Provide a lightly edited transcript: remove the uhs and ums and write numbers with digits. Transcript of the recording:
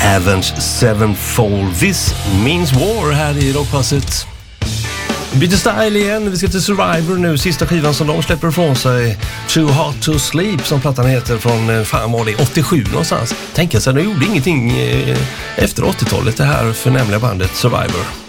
Avenged Sevenfold. This means war här i Rockpasset. Vi byter style igen. Vi ska till Survivor nu. Sista skivan som de släpper ifrån sig. Too Hot to Sleep som plattan heter från, fan var det, 87 någonstans. Tänk sig, de gjorde ingenting efter 80-talet det här förnämliga bandet Survivor.